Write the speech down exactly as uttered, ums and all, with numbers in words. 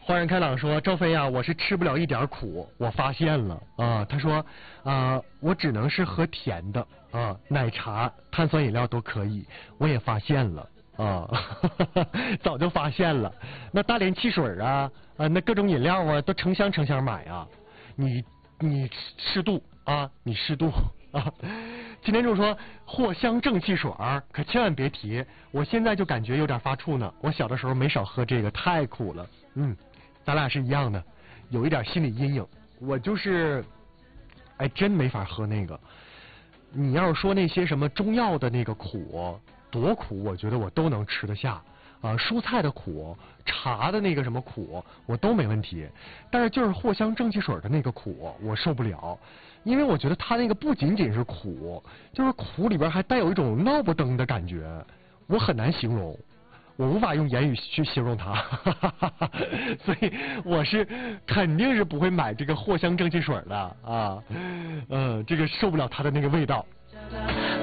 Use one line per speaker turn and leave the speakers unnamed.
豁然开朗说：“赵飞呀、啊，我是吃不了一点苦，我发现了啊。”他说：“啊，我只能是喝甜的啊，奶茶、碳酸饮料都可以。我也发现了啊，早就发现了。那大连汽水啊，啊，那各种饮料啊，都成箱成箱买啊。你你适度啊，你适度啊。”今天就说藿香正气水可千万别提，我现在就感觉有点发怵呢。我小的时候没少喝这个，太苦了。嗯，咱俩是一样的，有一点心理阴影。我就是，哎，真没法喝那个。你要是说那些什么中药的那个苦，多苦，我觉得我都能吃得下。啊，蔬菜的苦，茶的那个什么苦，我都没问题。但是就是藿香正气水的那个苦，我受不了。因为我觉得它那个不仅仅是苦，就是苦里边还带有一种闹不登的感觉，我很难形容，我无法用言语去形容它，所以我是肯定是不会买这个藿香正气水的啊，嗯、呃，这个受不了它的那个味道。